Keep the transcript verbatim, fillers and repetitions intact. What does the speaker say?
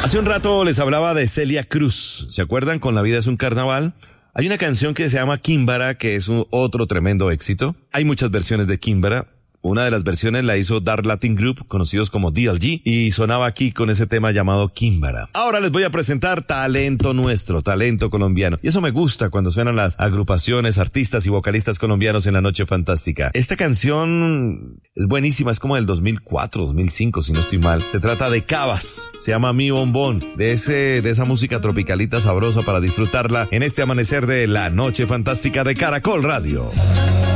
Hace un rato les hablaba de Celia Cruz. ¿Se acuerdan? Con La vida es un carnaval. Hay una canción que se llama Kimbara, que es un otro tremendo éxito. Hay muchas versiones de Kimbara. Una de las versiones la hizo Dark Latin Group, conocidos como D L G, y sonaba aquí con ese tema llamado Kimbara. Ahora les voy a presentar talento nuestro, talento colombiano. Y eso me gusta cuando suenan las agrupaciones, artistas y vocalistas colombianos en la Noche Fantástica. Esta canción es buenísima, es como del dos mil cuatro, dos mil cinco, si no estoy mal. Se trata de Cabas, se llama Mi Bombón, de ese, de esa música tropicalita sabrosa para disfrutarla en este amanecer de la Noche Fantástica de Caracol Radio.